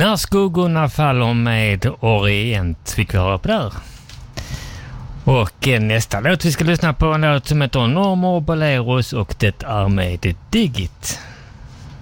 När skuggorna faller med Orient fick vi höra på där. Och nästa låt vi ska lyssna på en låt som heter Normer Boleros och det är med Digit.